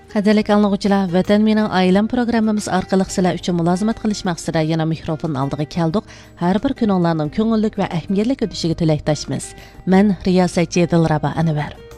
Qadrli anglag'uvchilar, Vatan mening oilam programmamiz orqali sizlar uchun mulozimat qilish maqsadida yana mikrofon oldiga keldik. Har bir kuninglarning ko'ngillik va ahamiyatli o'tishiga tilakdoshmiz. Men riyosatchi Dilrabo Anvar.